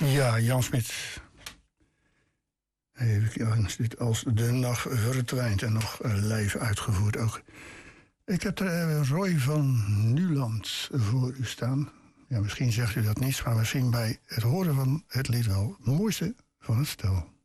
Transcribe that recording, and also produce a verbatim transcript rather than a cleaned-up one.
Ja, Jan Smit. Heeft als de nacht verdwijnt en nog live uitgevoerd ook. Ik heb er Roy van Nuland voor u staan. Ja, misschien zegt u dat niet, maar misschien bij het horen van het lied wel het mooiste van het stel.